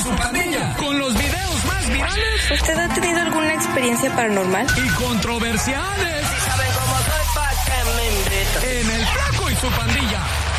su pandilla, con los videos más virales. ¿Usted ha tenido alguna experiencia paranormal? Y controversiales. Si saben cómo soy, pa' que me invitan. En El Flaco y su pandilla.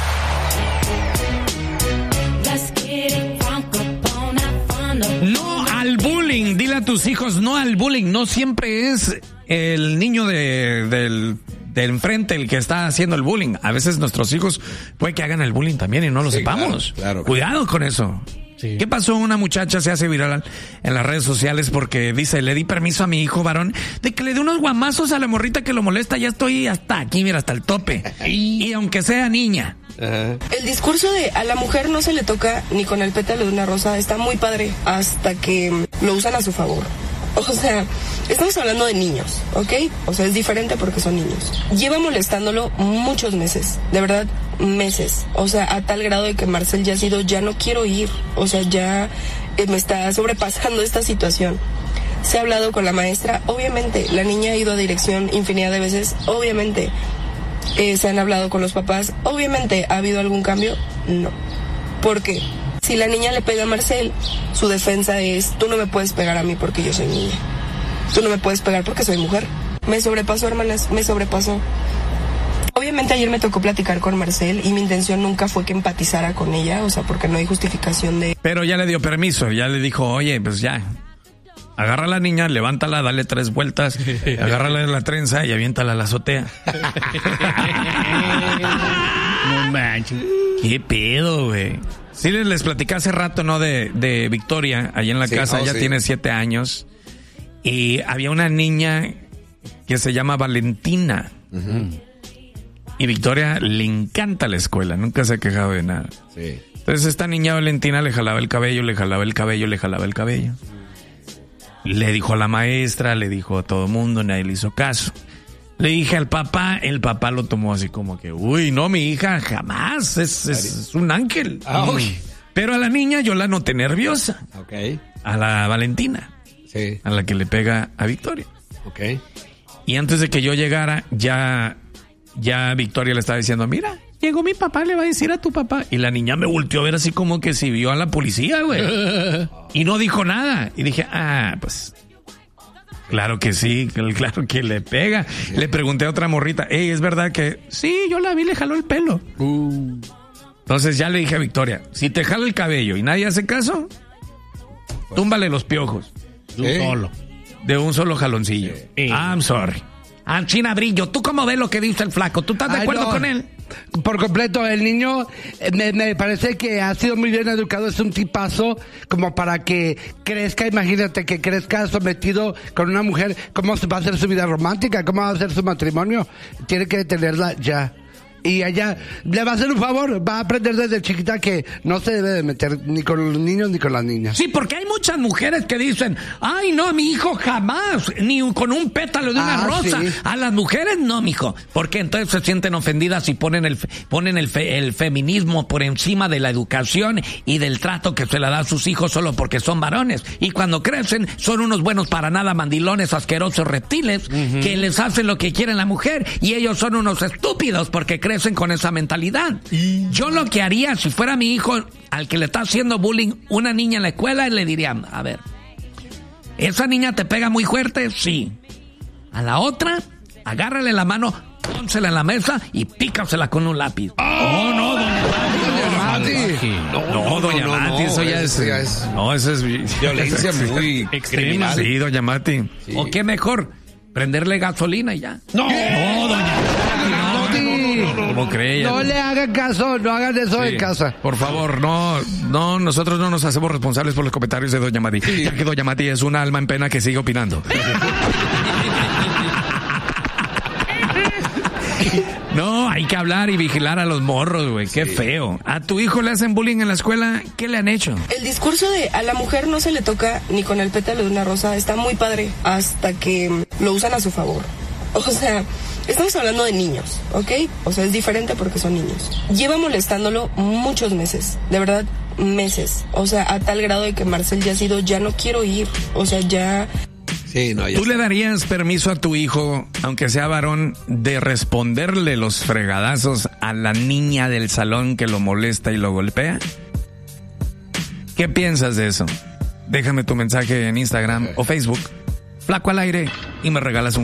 No al bullying. Dile a tus hijos no al bullying. No siempre es el niño del enfrente el que está haciendo el bullying. A veces nuestros hijos puede que hagan el bullying también y no lo sepamos. Claro. Cuidado con eso. Sí. ¿Qué pasó? Una muchacha se hace viral en las redes sociales porque dice, le di permiso a mi hijo varón de que le dé unos guamazos a la morrita que lo molesta. Ya estoy hasta aquí, mira, hasta el tope. Y aunque sea niña. El discurso de a la mujer no se le toca ni con el pétalo de una rosa está muy padre hasta que lo usan a su favor. O sea, estamos hablando de niños, ¿ok? O sea, es diferente porque son niños. Lleva molestándolo muchos meses, de verdad, meses. O sea, a tal grado de que Marcel ya ha sido, ya no quiero ir. O sea, ya me está sobrepasando esta situación. Se ha hablado con la maestra, obviamente. La niña ha ido a dirección infinidad de veces, obviamente. Se han hablado con los papás, obviamente. ¿Ha habido algún cambio? No. ¿Por qué? Si la niña le pega a Marcel, su defensa es, tú no me puedes pegar a mí porque yo soy niña. Tú no me puedes pegar porque soy mujer. Me sobrepasó, hermanas, me sobrepasó. Obviamente ayer me tocó platicar con Marcel y mi intención nunca fue que empatizara con ella, o sea, porque no hay justificación de... Pero ya le dio permiso, ya le dijo, oye, pues ya, agarra a la niña, levántala, dale 3 vueltas, agárrala de la trenza y aviéntala a la azotea. No manches. ¿Qué pedo, güey? Sí, les platicé hace rato, ¿no? De Victoria, allá en la casa. Ella tiene 7 años. Y había una niña que se llama Valentina. Uh-huh. Y Victoria le encanta la escuela. Nunca se ha quejado de nada. Sí. Entonces esta niña Valentina le jalaba el cabello, le jalaba el cabello, le jalaba el cabello. Le dijo a la maestra, le dijo a todo mundo, nadie le hizo caso. Le dije al papá, el papá lo tomó así como que, uy, no, mi hija jamás, es un ángel. Pero a la niña yo la noté nerviosa. Okay. A la Valentina. Sí. A la que le pega a Victoria. Okay. Y antes de que yo llegara, ya Victoria le estaba diciendo, mira, llegó mi papá, le va a decir a tu papá. Y la niña me volteó a ver así como que si vio a la policía, güey. Y no dijo nada. Y dije, pues... Claro que sí, claro que le pega. Le pregunté a otra morrita, hey, ¿es verdad que...? Sí, yo la vi, le jaló el pelo. Entonces ya le dije a Victoria, si te jala el cabello y nadie hace caso, túmbale los piojos. De un solo jaloncillo. I'm sorry. China Brillo, ¿tú cómo ves lo que dice el flaco? ¿Tú estás de acuerdo con él? Por completo, el niño me parece que ha sido muy bien educado, es un tipazo como para que crezca, imagínate que crezca sometido con una mujer, ¿cómo va a ser su vida romántica? ¿Cómo va a ser su matrimonio? Tiene que tenerla ya. Y ella le va a hacer un favor, va a aprender desde chiquita que no se debe de meter ni con los niños ni con las niñas. Sí, porque hay muchas mujeres que dicen, ay, no, a mi hijo jamás, ni con un pétalo de una rosa. Sí. A las mujeres no, mijo, porque entonces se sienten ofendidas y ponen el feminismo por encima de la educación y del trato que se le da a sus hijos solo porque son varones. Y cuando crecen son unos buenos para nada mandilones, asquerosos reptiles, que les hacen lo que quieren la mujer y ellos son unos estúpidos porque crecen con esa mentalidad. Yo lo que haría si fuera mi hijo al que le está haciendo bullying una niña en la escuela, le diría, a ver, ¿esa niña te pega muy fuerte? Sí. A la otra, agárrale la mano, pónsela en la mesa y pícasela con un lápiz. No, doña Mati. No, doña Mati, eso ya es... No, eso es violencia muy extrema. Sí, doña Mati. Sí. ¿O qué mejor? Prenderle gasolina y ya. No, doña Mati, ¿cómo cree ella? No le hagan caso, no hagan eso en casa. Por favor, no, nosotros no nos hacemos responsables por los comentarios de doña Mati. Ya que doña Mati es una alma en pena que sigue opinando. No, hay que hablar y vigilar a los morros, güey. Qué feo. ¿A tu hijo le hacen bullying en la escuela? ¿Qué le han hecho? El discurso de a la mujer no se le toca ni con el pétalo de una rosa está muy padre hasta que lo usan a su favor. O sea, estamos hablando de niños, ¿ok? O sea, es diferente porque son niños. Lleva molestándolo muchos meses, de verdad, meses. O sea, a tal grado de que Marcel ya ha sido, ya no quiero ir. O sea, ya... Sí, no, ¿Tú le darías permiso a tu hijo, aunque sea varón, de responderle los fregadazos a la niña del salón que lo molesta y lo golpea? ¿Qué piensas de eso? Déjame tu mensaje en Instagram o Facebook, Flaco al Aire, y me regalas un